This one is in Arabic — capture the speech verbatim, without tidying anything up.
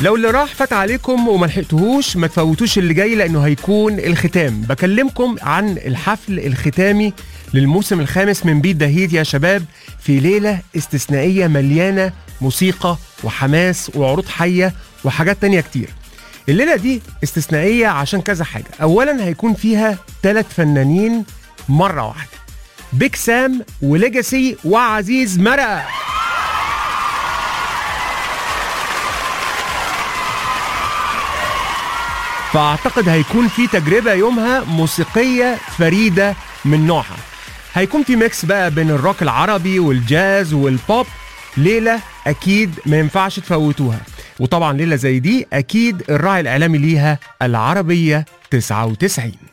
لو اللي راح فات عليكم وما لحقتوهوش ما تفوتوش اللي جاي، لانه هيكون الختام. بكلمكم عن الحفل الختامي للموسم الخامس من بيت دهيت يا شباب، في ليلة استثنائية مليانة موسيقى وحماس وعروض حية وحاجات تانية كتير. الليلة دي استثنائية عشان كذا حاجة. أولا هيكون فيها ثلاث فنانين مرة واحدة، بيك سام وليجاسي وعزيز مرقة. فأعتقد هيكون في تجربة يومها موسيقية فريدة من نوعها. هيكون في ميكس بقى بين الروك العربي والجاز والبوب. ليلة أكيد ما ينفعش تفوتوها. وطبعا ليلة زي دي أكيد الراعي الإعلامي ليها العربية تسعة وتسعين.